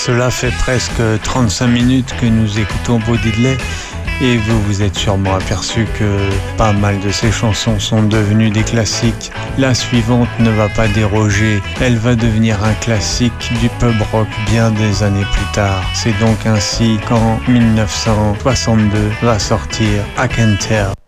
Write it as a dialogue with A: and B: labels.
A: Cela fait presque 35 minutes que nous écoutons Bo Diddley et vous vous êtes sûrement aperçu que pas mal de ces chansons sont devenues des classiques. La suivante ne va pas déroger, elle va devenir un classique du pub rock bien des années plus tard. C'est donc ainsi qu'en 1962 va sortir I Can Tell.